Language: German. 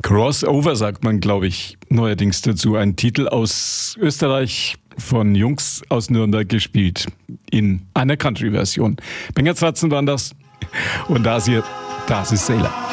Crossover sagt man, glaube ich, neuerdings dazu. Ein Titel aus Österreich von Jungs aus Nürnberg gespielt in einer Country-Version. Bengertsratzen waren das. Und das hier, das ist Sailor.